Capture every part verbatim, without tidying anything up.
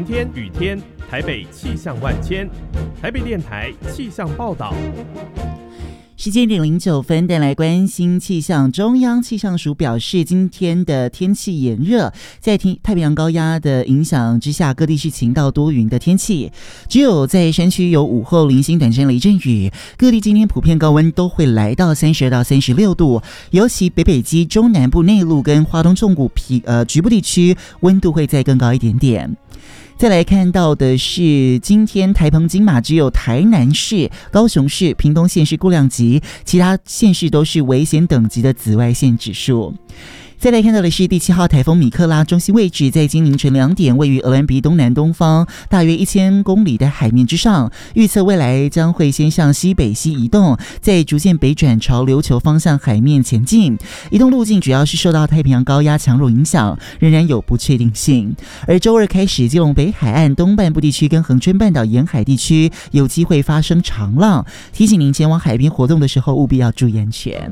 天雨天，台北气象万千，台北电台气象报道。 时间点零九分，带来关心气象。中央气象署表示，今天的天气炎热，在太平洋高压的影响之下，各地是晴到多云的天气，只有在山区有午后零星短暂雷阵雨。各地今天普遍高温都会来到三十二到三十六度，尤其北北基、中南部内陆跟花东纵谷皮呃局部地区温度会再更高一点点。再来看到的是，今天台澎金马只有台南市、高雄市、屏东县是过量级，其他县市都是危险等级的紫外线指数。再来看到的是第七号台风米克拉中心位置，在今凌晨两点，位于鹅銮鼻东南东方大约一千公里的海面之上，预测未来将会先向西北西移动，再逐渐北转朝琉球方向海面前进，移动路径主要是受到太平洋高压强弱影响，仍然有不确定性。而周二开始，基隆北海岸东半部地区跟恒春半岛沿海地区有机会发生长浪，提醒您前往海边活动的时候务必要注意安全。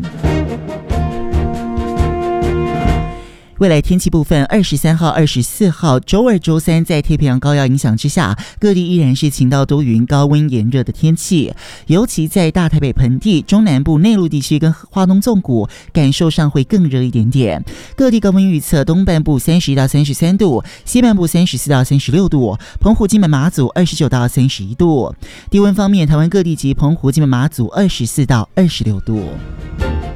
未来天气部分，二十三号、二十四号周二、周三在太平洋高压影响之下，各地依然是晴到多云、高温炎热的天气，尤其在大台北盆地、中南部内陆地区跟花东纵谷，感受上会更热一点点。各地高温预测，东半部三十一到三十三度，西半部三十四到三十六度，澎湖、金门、马祖二十九到三十一度。低温方面，台湾各地及澎湖、金门、马祖二十四到二十六度。